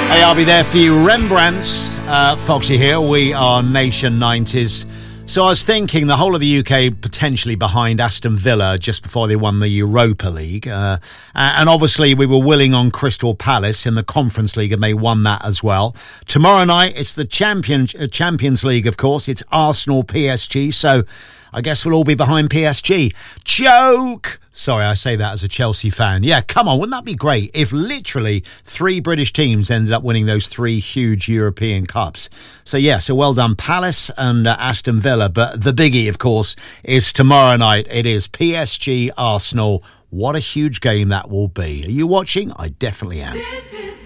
Hey, I'll be there for you. Rembrandt's, Foxy here. We are Nation 90s. So I was thinking the whole of the UK potentially behind Aston Villa just before they won the Europa League. And obviously we were willing on Crystal Palace in the Conference League and they won that as well. Tomorrow night, it's the Champions League, of course. It's Arsenal PSG. So I guess we'll all be behind PSG. Joke! Sorry, I say that as a Chelsea fan. Yeah, come on, wouldn't that be great if literally 3 British teams ended up winning those 3 huge European Cups? So well done Palace and Aston Villa. But the biggie, of course, is tomorrow night. It is PSG Arsenal. What a huge game that will be. Are you watching? I definitely am.